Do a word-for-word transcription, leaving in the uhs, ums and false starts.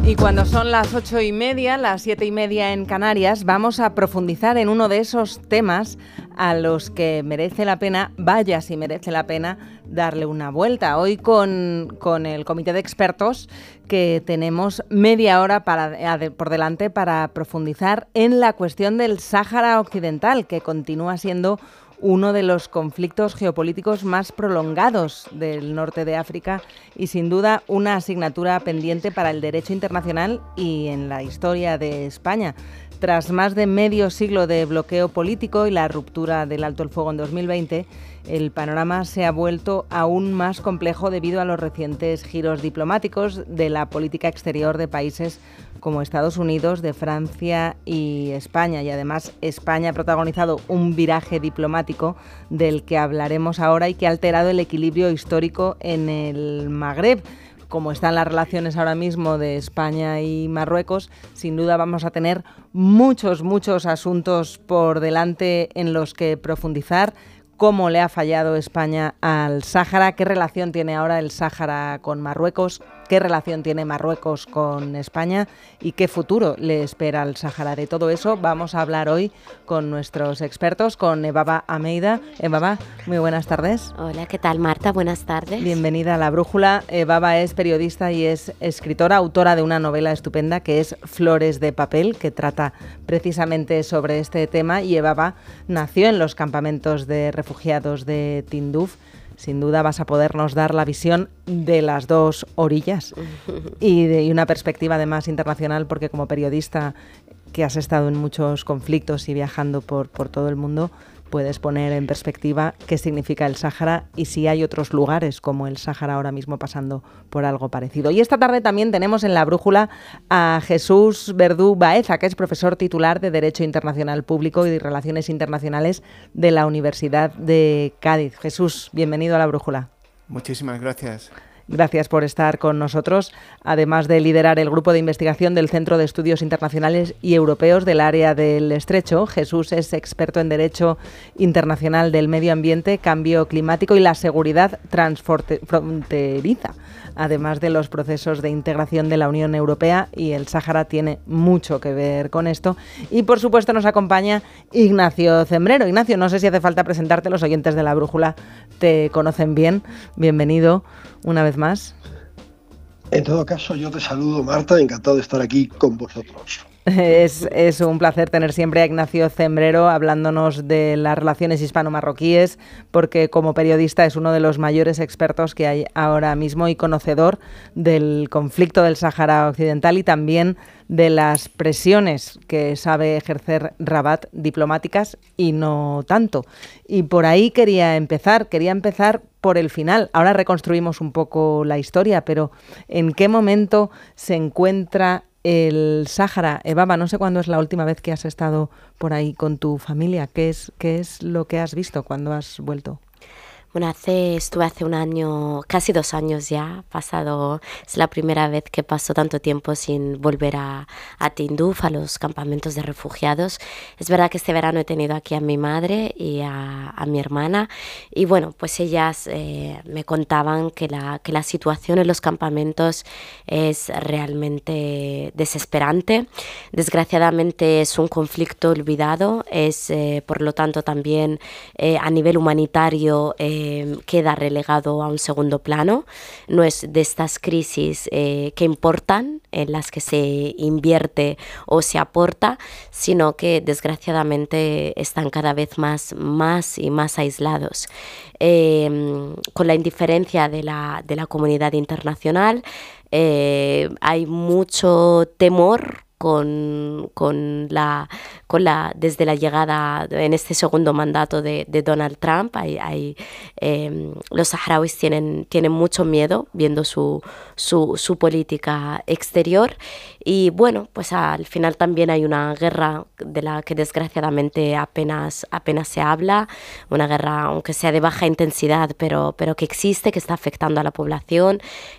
Y cuando son las ocho y media, las siete y media en Canarias, vamos a profundizar en uno de esos temas a los que merece la pena, vaya si merece la pena, darle una vuelta. Hoy con, con el comité de expertos que tenemos media hora para, por delante para profundizar en la cuestión del Sáhara Occidental, que continúa siendo uno de los conflictos geopolíticos más prolongados del norte de África y sin duda una asignatura pendiente para el derecho internacional y en la historia de España. Tras más de medio siglo de bloqueo político y la ruptura del alto el fuego en dos mil veinte, el panorama se ha vuelto aún más complejo debido a los recientes giros diplomáticos de la política exterior de países como Estados Unidos, de Francia y España. Y además España ha protagonizado un viraje diplomático del que hablaremos ahora y que ha alterado el equilibrio histórico en el Magreb. Como están las relaciones ahora mismo de España y Marruecos, sin duda vamos a tener muchos, muchos asuntos por delante en los que profundizar. ¿Cómo le ha fallado España al Sáhara? ¿Qué relación tiene ahora el Sáhara con Marruecos? ¿Qué relación tiene Marruecos con España? ¿Y qué futuro le espera al Sáhara? De todo eso vamos a hablar hoy con nuestros expertos, con Evaba Almeida. Evaba, muy buenas tardes. Hola, ¿qué tal, Marta? Buenas tardes. Bienvenida a La Brújula. Evaba es periodista y es escritora, autora de una novela estupenda que es Flores de papel, que trata precisamente sobre este tema. Y Evaba nació en los campamentos de refugiados de Tinduf. Sin duda vas a podernos dar la visión de las dos orillas y de y una perspectiva además internacional, porque como periodista que has estado en muchos conflictos y viajando por, por todo el mundo, puedes poner en perspectiva qué significa el Sáhara y si hay otros lugares como el Sáhara ahora mismo pasando por algo parecido. Y esta tarde también tenemos en La Brújula a Jesús Verdú Baeza, que es profesor titular de Derecho Internacional Público y de Relaciones Internacionales de la Universidad de Cádiz. Jesús, bienvenido a La Brújula. Muchísimas gracias. Gracias por estar con nosotros, además de liderar el grupo de investigación del Centro de Estudios Internacionales y Europeos del Área del Estrecho. Jesús es experto en Derecho Internacional del Medio Ambiente, Cambio Climático y la Seguridad Transfronteriza, además de los procesos de integración de la Unión Europea, y el Sáhara tiene mucho que ver con esto. Y por supuesto nos acompaña Ignacio Zembrero. Ignacio, no sé si hace falta presentarte, los oyentes de La Brújula te conocen bien. Bienvenido una vez más. En todo caso, yo te saludo, Marta, encantado de estar aquí con vosotros. Es, es un placer tener siempre a Ignacio Zembrero hablándonos de las relaciones hispano-marroquíes, porque como periodista es uno de los mayores expertos que hay ahora mismo y conocedor del conflicto del Sáhara Occidental y también de las presiones que sabe ejercer Rabat, diplomáticas y no tanto. Y por ahí quería empezar, quería empezar por el final. Ahora reconstruimos un poco la historia, pero ¿en qué momento se encuentra el Sáhara? Evaba, no sé cuándo es la última vez que has estado por ahí con tu familia. ¿Qué es, qué es lo que has visto cuando has vuelto? Bueno, hace, estuve hace un año, casi dos años ya, pasado, es la primera vez que paso tanto tiempo sin volver a, a Tinduf, a los campamentos de refugiados. Es verdad que este verano he tenido aquí a mi madre y a, a mi hermana, y bueno, pues ellas eh, me contaban que la, que la situación en los campamentos es realmente desesperante. Desgraciadamente es un conflicto olvidado, es eh, por lo tanto también eh, a nivel humanitario eh, queda relegado a un segundo plano. No es de estas crisis eh, que importan, en las que se invierte o se aporta, sino que desgraciadamente están cada vez más, más y más aislados. Eh, con la indiferencia de la, de la comunidad internacional, eh, hay mucho temor Con, con la, con la, desde la llegada en este segundo mandato de, de Donald Trump. Hay, hay, eh, los saharauis tienen, tienen mucho miedo viendo su, su, su política exterior, y bueno, pues al final también hay una guerra de la que desgraciadamente apenas, apenas se habla, una guerra aunque sea de baja intensidad, pero, pero que existe, que está afectando a la población,